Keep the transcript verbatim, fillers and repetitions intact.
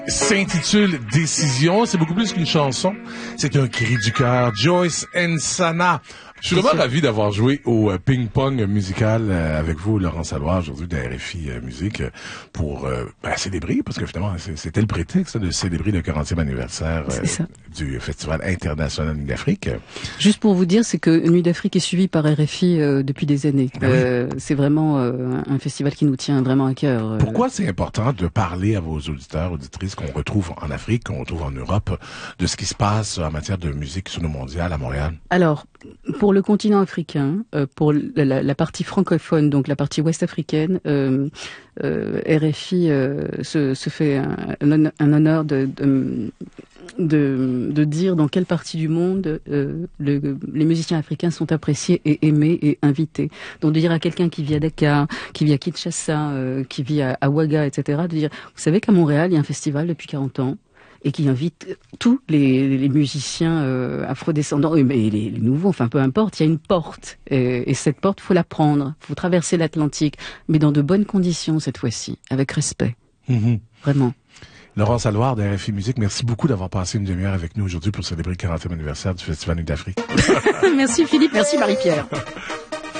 S'intitule Décision. C'est beaucoup plus qu'une chanson. C'est un cri du cœur. Joyce Nsana. Je suis vraiment ravi d'avoir joué au ping-pong musical avec vous, Laurent Salois, aujourd'hui de R F I Musique, pour euh, ben, célébrer, parce que finalement, c'était le prétexte de célébrer le quarantième anniversaire euh, du Festival international Nuit d'Afrique. Juste pour vous dire, c'est que Nuit d'Afrique est suivi par R F I euh, depuis des années. Ah oui. euh, c'est vraiment euh, un festival qui nous tient vraiment à cœur. Pourquoi c'est important de parler à vos auditeurs, auditrices qu'on retrouve en Afrique, qu'on retrouve en Europe, de ce qui se passe en matière de musique sono-mondiale à Montréal? Alors, pour le continent africain, euh, pour la, la partie francophone, donc la partie ouest africaine, euh, euh, R F I euh, se, se fait un, un honneur de, de, de, de dire dans quelle partie du monde euh, le, les musiciens africains sont appréciés et aimés et invités. Donc de dire à quelqu'un qui vit à Dakar, qui vit à Kinshasa, euh, qui vit à, à Ouaga, et cetera, de dire, vous savez qu'à Montréal, il y a un festival depuis quarante ans, et qui invite tous les, les musiciens euh, afrodescendants, et les, les nouveaux, enfin peu importe, il y a une porte. Et, et cette porte, il faut la prendre, il faut traverser l'Atlantique, mais dans de bonnes conditions cette fois-ci, avec respect. Mm-hmm. Vraiment. Laurent Saloir de R F I Musique, merci beaucoup d'avoir passé une demi-heure avec nous aujourd'hui pour célébrer le quarantième anniversaire du Festival Nuit d'Afrique. Merci Philippe, merci Marie-Pierre.